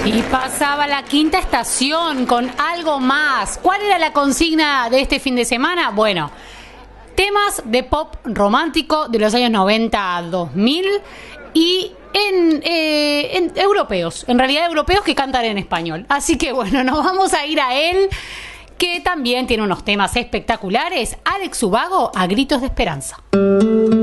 Y pasaba la quinta estación con algo más. ¿Cuál era la consigna de este fin de semana? Bueno, temas de pop romántico de los años 90 a 2000 y en europeos, en realidad europeos que cantan en español. Así que bueno, nos vamos a ir a él, que también tiene unos temas espectaculares. Alex Ubago, A Gritos de Esperanza.